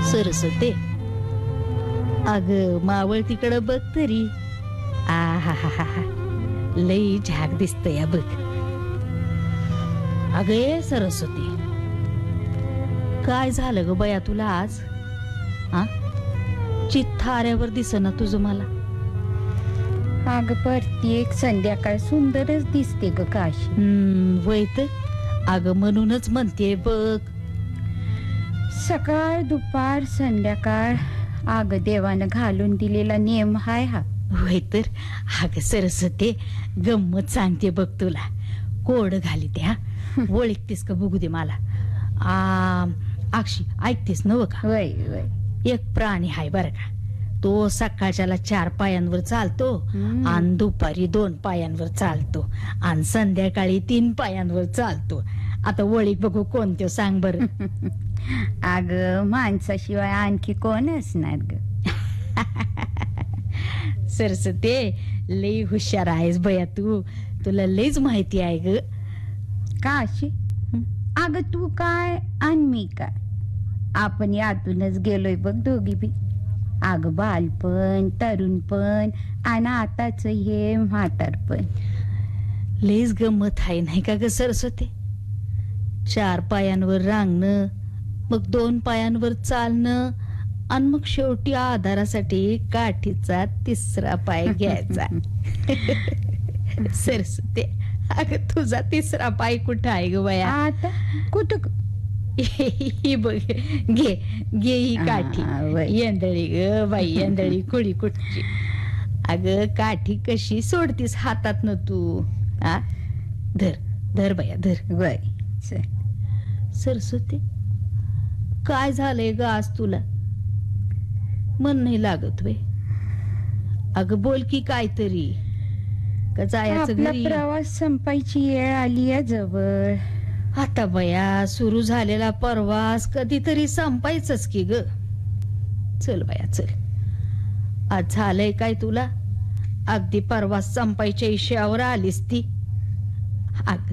सरस्वते, अग मावळ तिकडं बघ तरी. आहाहाहा, लई झाक दिसतया बघ. अग ए सरस्वती, काय झालं ग बया तुला आज? हा, चित्थाऱ्यावर दिसना तुझं मला. अग प्रत्येक संध्याकाळ सुंदरच दिसते ग काशी. वय तर, अग म्हणूनच म्हणते बघ. सकाळ दुपार संध्याकाळ अग देवानं घालून दिलेला नियम हाय हा. होय तर. अग सरस्वती, गंमत सांगते बघ तुला. कोड घाली त्या ओळखतेस का बघू दे मला. अक्षी, ऐकतेस नव का? वय वय. एक प्राणी हाय बर का. तो सकाळच्याला 4 पायांवर चालतो आणि दुपारी 2 पायांवर चालतो आणि संध्याकाळी 3 पायांवर चालतो. आता ओळख बघू कोणते सांग बर. अग माणसाशिवाय आणखी कोण असणार ग? सरस्वते, लई हुशार आहेस बया तू. तुला लईच माहिती आहे ग. काशी, अग तू काय आणि मी काय, आपण यातूनच गेलोय बघ दोघी बी. अग बालपण, तरुणपण आणि आताच हे म्हातारपण. लईच गंमत आहे नाही का ग सरस्वती? 4 पायांवर रांगणं, मग 2 पायांवर चालणं आणि मग शेवटी आधारासाठी काठीचा 3रा पाय घ्यायचा. सरस्वती, अग तुझा 3रा पाय कुठं आहे ग बाया? आता कुठं? ही बघ, घे घे ही काठी. येंदळी ग बाई, येंदळी कुळी कुठची. अग काठी कशी सोडतीस हातात न तू? आ, धर धर बाया धर. वय. सरस्वती, काय झालंय ग आज तुला? मन नाही लागत वे? अग बोल की काहीतरी. का जायचं आपला घरी? प्रवास संपायची वेळ आली आहे जवळ. आता बया, सुरू झालेला प्रवास कधीतरी संपायचंच की ग. चल बया चल. आज झालंय काय तुला? अगदी प्रवास संपायच्या इशावर आलीस ती. अग